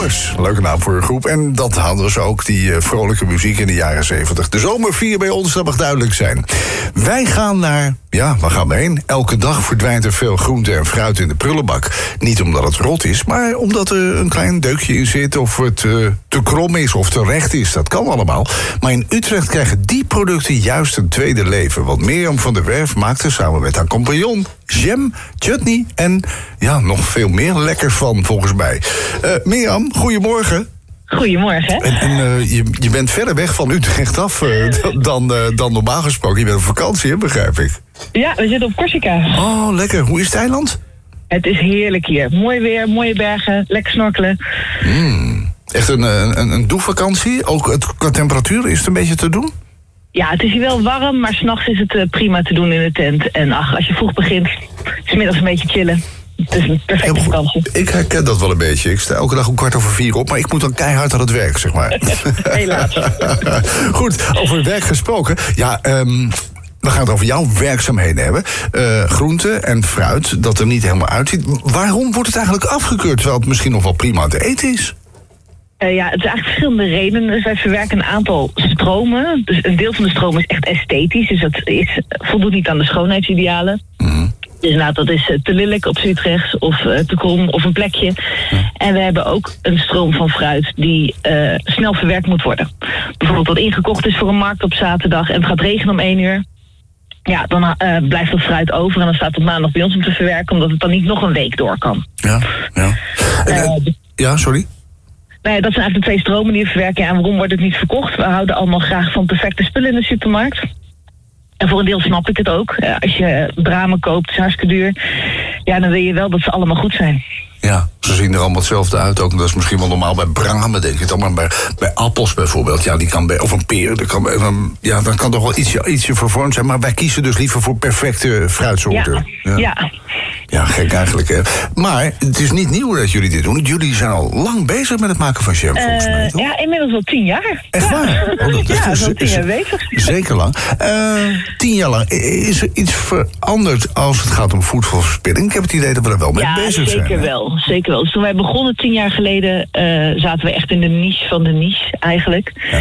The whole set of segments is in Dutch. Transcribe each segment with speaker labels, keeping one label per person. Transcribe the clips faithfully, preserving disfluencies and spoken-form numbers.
Speaker 1: Zomers. Leuke naam voor een groep. En dat hadden ze ook, die uh, vrolijke muziek in de jaren zeventig. De zomervier bij ons, dat mag duidelijk zijn. Wij gaan naar... Ja, waar gaan we heen? Elke dag verdwijnt er veel groente en fruit in de prullenbak. Niet omdat het rot is, maar omdat er een klein deukje in zit... of het uh, te krom is of te recht is. Dat kan allemaal. Maar in Utrecht krijgen die producten juist een tweede leven. Want Mirjam van der Werf maakte samen met haar compagnon... jam, chutney en ja, nog veel meer lekkers van, volgens mij. Uh, Mirjam, goedemorgen.
Speaker 2: Goedemorgen.
Speaker 1: En, en uh, je, je bent verder weg van Utrecht af uh, dan, uh, dan normaal gesproken. Je bent op vakantie, hè, begrijp ik.
Speaker 2: Ja, we zitten op Corsica.
Speaker 1: Oh, lekker. Hoe is het eiland?
Speaker 2: Het is heerlijk hier. Mooi weer, mooie bergen, lekker snorkelen.
Speaker 1: Mm, echt een, een, een doelvakantie? Ook het, qua temperatuur, is het een beetje te doen?
Speaker 2: Ja, het is hier wel warm, maar 's nachts is het uh, prima te doen in de tent. En ach, als je vroeg begint, is 's middags een beetje chillen. Het is een perfecte vakantie.
Speaker 1: Ik herken dat wel een beetje. Ik sta elke dag om kwart over vier op, maar ik moet dan keihard aan het werk, zeg maar.
Speaker 2: Helaas.
Speaker 1: Goed, over werk gesproken. Ja, um, we gaan het over jouw werkzaamheden hebben. Uh, groente en fruit, dat er niet helemaal uitziet. Waarom wordt het eigenlijk afgekeurd, terwijl het misschien nog wel prima te eten is?
Speaker 2: Uh, ja, het is eigenlijk verschillende redenen. Dus wij verwerken een aantal stromen. Dus een deel van de stroom is echt esthetisch. Dus dat is, voldoet niet aan de schoonheidsidealen. Mm-hmm. Dus nou, dat is te lelijk op Utrecht of uh, te krom of een plekje. Ja. En we hebben ook een stroom van fruit die uh, snel verwerkt moet worden. Bijvoorbeeld wat ingekocht is voor een markt op zaterdag en het gaat regenen om één uur. Ja, dan uh, blijft dat fruit over en dan staat het maandag bij ons om te verwerken, omdat het dan niet nog een week door kan.
Speaker 1: Ja, ja. En, uh, uh, ja, sorry.
Speaker 2: Nee, dat zijn eigenlijk de twee stromen die we verwerken. Ja, en waarom wordt het niet verkocht? We houden allemaal graag van perfecte spullen in de supermarkt. En voor een deel snap ik het ook. Ja, als je bramen koopt, is hartstikke duur. Ja, dan wil je wel dat ze allemaal goed zijn.
Speaker 1: Ja, ze zien er allemaal hetzelfde uit ook. En dat is misschien wel normaal bij bramen, denk ik dan. Maar bij, bij appels bijvoorbeeld, ja, die kan bij, of een peer, dat kan bij, dan, ja, dan kan toch wel ietsje, ietsje vervormd zijn. Maar wij kiezen dus liever voor perfecte fruitsoorten.
Speaker 2: Ja, ja. ja.
Speaker 1: Ja, gek eigenlijk, hè. Maar het is niet nieuw dat jullie dit doen. Jullie zijn al lang bezig met het maken van jam, volgens
Speaker 2: uh,
Speaker 1: mij, toch?
Speaker 2: Ja, inmiddels al tien jaar.
Speaker 1: Echt
Speaker 2: ja.
Speaker 1: waar? Oh, dat,
Speaker 2: ja,
Speaker 1: is,
Speaker 2: al tien jaar bezig.
Speaker 1: Zeker lang. Uh, tien jaar lang. Is er iets veranderd als het gaat om voedselverspilling? Ik heb het idee dat we er wel mee
Speaker 2: ja,
Speaker 1: bezig zijn.
Speaker 2: Ja, zeker wel. Zeker wel. Dus toen wij begonnen tien jaar geleden, uh, zaten we echt in de niche van de niche, eigenlijk. Ja.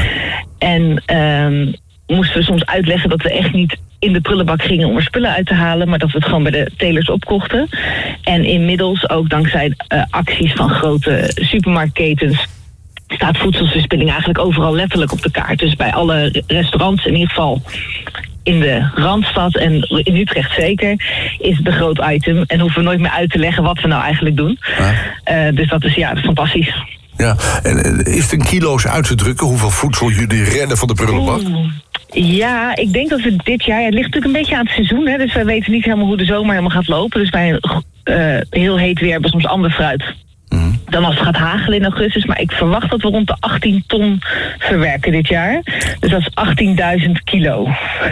Speaker 2: En uh, moesten we soms uitleggen dat we echt niet in de prullenbak gingen om er spullen uit te halen, maar dat we het gewoon bij de telers opkochten. En inmiddels, ook dankzij uh, acties van grote supermarktketens, staat voedselverspilling eigenlijk overal letterlijk op de kaart. Dus bij alle restaurants, in ieder geval in de Randstad en in Utrecht zeker, is het een groot item. En hoeven we nooit meer uit te leggen wat we nou eigenlijk doen. Ja. Uh, dus dat is ja, dat is fantastisch.
Speaker 1: Ja, en is het in kilo's uit te drukken hoeveel voedsel jullie redden van de prullenbak?
Speaker 2: Oeh. Ja, ik denk dat we dit jaar... Ja, het ligt natuurlijk een beetje aan het seizoen, hè, dus wij weten niet helemaal hoe de zomer helemaal gaat lopen. Dus bij uh, heel heet weer hebben we soms ander fruit mm. dan als het gaat hagelen in augustus. Maar ik verwacht dat we rond de achttien ton verwerken dit jaar. Dus dat is achttienduizend kilo.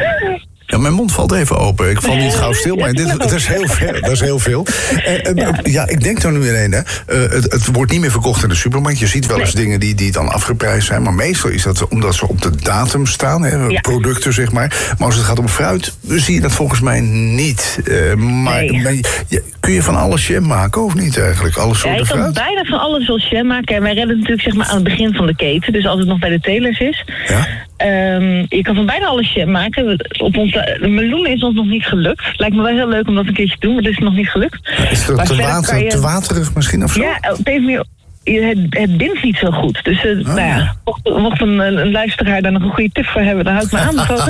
Speaker 1: Ja, mijn mond valt even open. Ik val niet gauw stil, maar dit, dat, is heel veel, dat is heel veel. En, en, ja. ja, ik denk er nu in een, hè. Uh, het, het wordt niet meer verkocht in de supermarkt. Je ziet wel eens nee. dingen die, die dan afgeprijsd zijn. Maar meestal is dat omdat ze op de datum staan. Hè, ja. Producten, zeg maar. Maar als het gaat om fruit, zie je dat volgens mij niet. Uh, maar
Speaker 2: nee.
Speaker 1: maar ja, kun je van alles jam maken, of niet eigenlijk? Alle soorten
Speaker 2: ja,
Speaker 1: fruit?
Speaker 2: Je kan bijna van alles wel jam maken. En wij redden natuurlijk zeg maar, aan het begin van de keten. Dus als het nog bij de telers is.
Speaker 1: Ja?
Speaker 2: Um, je kan van bijna alles jam maken. Op ons, de meloen is ons nog niet gelukt. Het lijkt me wel heel leuk om dat een keertje te doen, maar dat is nog niet gelukt.
Speaker 1: Ja, is het te, water, je, te waterig misschien of zo?
Speaker 2: Ja, op deze manier, het, het bindt niet zo goed. Dus uh, oh. nou ja, mocht, mocht een, een luisteraar daar nog een goede tip voor hebben, dan houd ik me aanbevolen.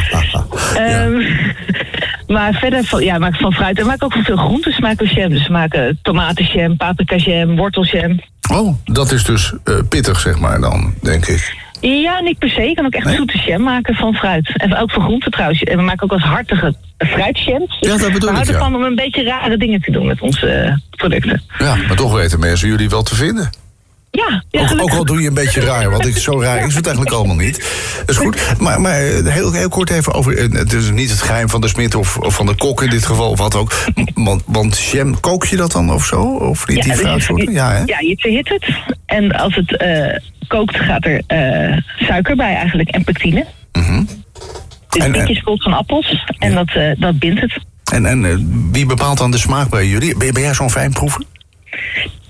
Speaker 1: ja.
Speaker 2: um, maar verder, van, ja, maak van fruit. En we maken ook van veel groentes maken we jam. Dus we maken tomatenjam, paprikajam, worteljam.
Speaker 1: Oh, dat is dus uh, pittig, zeg maar dan, denk ik.
Speaker 2: Ja, niet per se. Je kan ook echt nee? zoete jam maken van fruit. En ook van groenten trouwens. En we maken ook als hartige fruitjams.
Speaker 1: Ja, dat bedoel ik,
Speaker 2: we houden
Speaker 1: ja.
Speaker 2: ervan om een beetje rare dingen te doen met onze uh, producten.
Speaker 1: Ja, maar toch weten mensen jullie wel te vinden.
Speaker 2: Ja, ja
Speaker 1: ook, ook al doe je een beetje raar, want ik, zo raar is het eigenlijk allemaal niet. Dat is goed. Maar, maar heel, heel kort even over, het is niet het geheim van de smid of, of van de kok in dit geval, of wat ook. Want, want jam, kook je dat dan of zo? Of niet,
Speaker 2: ja,
Speaker 1: die fruitsoorten? Ja, hè?
Speaker 2: Ja, je verhit het. En als het uh, kookt, gaat er uh, suiker bij eigenlijk en pectine. Mm-hmm. Dus pitjes koelt van appels en ja. dat, uh, dat bindt het.
Speaker 1: En, en uh, wie bepaalt dan de smaak bij jullie? Ben, ben jij zo'n fijnproever?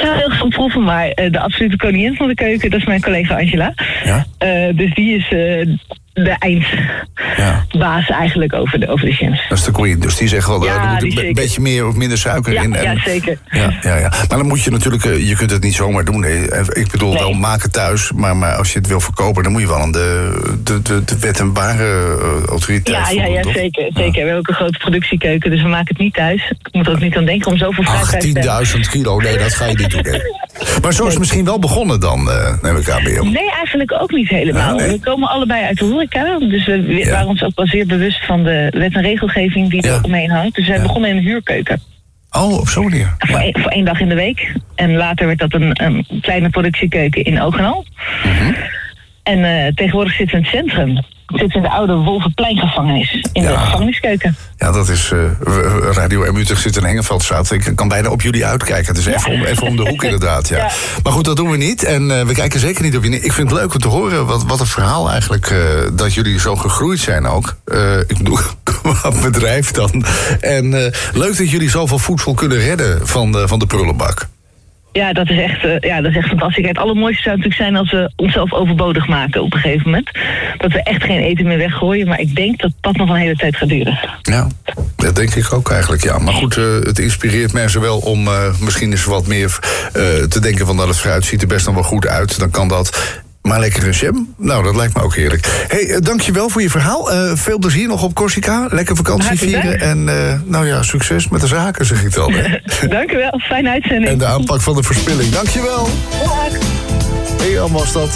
Speaker 2: heel erg van proeven, maar uh, de absolute koningin van de keuken, dat is mijn collega Angela.
Speaker 1: Ja?
Speaker 2: Uh, dus die is uh, de eindbaas ja. eigenlijk over de, over de jams.
Speaker 1: Dat is de queen, dus die zegt wel,
Speaker 2: ja,
Speaker 1: er moet een be- beetje meer of minder suiker
Speaker 2: ja,
Speaker 1: in. En,
Speaker 2: ja, zeker.
Speaker 1: Ja, ja, ja. Maar dan moet je natuurlijk, je kunt het niet zomaar doen. Hè. Ik bedoel, nee. wel maken thuis, maar, maar als je het wil verkopen, dan moet je wel aan de, de, de, de wet en ware uh, autoriteit
Speaker 2: ja,
Speaker 1: voldoen,
Speaker 2: ja, ja,
Speaker 1: toch?
Speaker 2: zeker,
Speaker 1: Ja.
Speaker 2: zeker. We hebben ook een grote productiekeuken, dus we maken het niet thuis. Ik moet er ook niet aan denken om zoveel fruit te hebben.
Speaker 1: achttienduizend kilo, nee, dat ga je niet doen. Nee. Maar zo is het misschien wel begonnen dan, uh, neem ik aan bij jou.
Speaker 2: Nee, eigenlijk ook niet helemaal. Ja, nee. We komen allebei uit de horeca, dus we ja. waren ons ook wel zeer bewust van de wet en regelgeving die ja. er omheen hangt. Dus we ja. begonnen in een huurkeuken.
Speaker 1: Oh, op zo'n manier.
Speaker 2: Ja. Voor, een, voor één dag in de week. En later werd dat een, een kleine productiekeuken in Ogenal. Mm-hmm. En uh, tegenwoordig zitten we in het centrum. We zitten in de oude Wolvenpleingevangenis. In ja. de gevangeniskeuken.
Speaker 1: Ja, dat is... Uh, Radio M Utrecht zit in Hengeveldstraat. Ik kan bijna op jullie uitkijken. Het is ja. even, om, even om de hoek inderdaad. Ja. Ja. Maar goed, dat doen we niet. En uh, we kijken zeker niet op je... Ik vind het leuk om te horen wat, wat een verhaal eigenlijk... Uh, dat jullie zo gegroeid zijn ook. Uh, ik bedoel, qua bedrijf dan. En uh, leuk dat jullie zoveel voedsel kunnen redden van de, van de prullenbak.
Speaker 2: Ja, dat is echt, uh, ja, dat is echt fantastisch. Het allermooiste zou natuurlijk zijn als we onszelf overbodig maken op een gegeven moment. Dat we echt geen eten meer weggooien. Maar ik denk dat dat nog een hele tijd gaat duren.
Speaker 1: Ja, dat denk ik ook eigenlijk, ja. Maar goed, uh, het inspireert mensen wel om uh, misschien eens wat meer uh, te denken van... dat het fruit ziet er best nog wel goed uit. Dan kan dat... Maar lekker een jam? Nou, dat lijkt me ook heerlijk. Hé, hey, dankjewel voor je verhaal. Uh, veel plezier nog op Corsica. Lekker vakantie vieren. En uh, nou ja, succes met de zaken, zeg ik dan.
Speaker 2: Dankjewel, fijne uitzending.
Speaker 1: En de aanpak van de verspilling. Dankjewel.
Speaker 2: Dag.
Speaker 1: Hé, hey, was dat.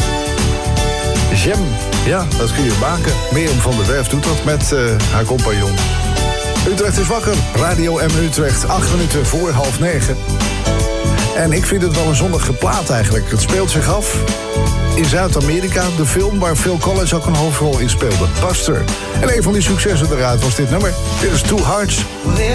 Speaker 1: Jam, ja, dat kun je maken. Mirjam van der Werf doet dat met uh, haar compagnon. Utrecht is wakker. Radio M Utrecht, acht minuten voor half negen. En ik vind het wel een zonnige plaat eigenlijk. Het speelt zich af in Zuid-Amerika. De film waar Phil Collins ook een hoofdrol in speelde. Buster. En een van die successen eruit was dit nummer. Dit is Two Hearts.